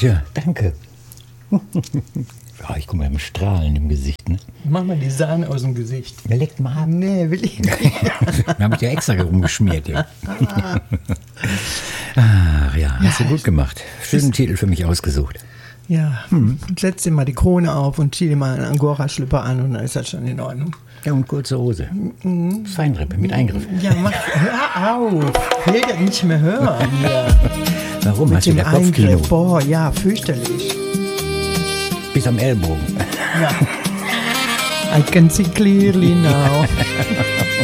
Tja, danke. Ich komme mit einem Strahlen im Gesicht, ne? Mach mal die Sahne aus dem Gesicht. Mir leckt mal ab. Nee, will ich nicht. Da habe ich ja extra rumgeschmiert. Ja. Ach ja, hast du gut gemacht. Schönen Titel für mich ausgesucht. Ja, setz dir mal die Krone auf und zieh dir mal einen Angora-Schlüpper an und dann ist das schon in Ordnung. Ja, und kurze Hose. Feinrippe mit Eingriff. Ja, hör auf. Ich will das nicht mehr hören hier. Warum? Mit Hast du dem wieder Kopfkino? Eingriff. Boah, ja, fürchterlich. Bis am Ellbogen. Ja. I can see clearly now.